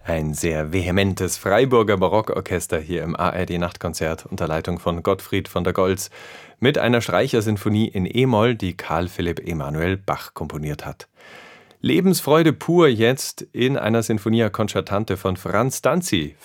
Ein sehr vehementes Freiburger Barockorchester hier im ARD-Nachtkonzert unter Leitung von Gottfried von der Goltz mit einer Streichersinfonie in E-Moll, die Carl Philipp Emanuel Bach komponiert hat. Lebensfreude pur jetzt in einer Sinfonia Concertante von Franz Danzi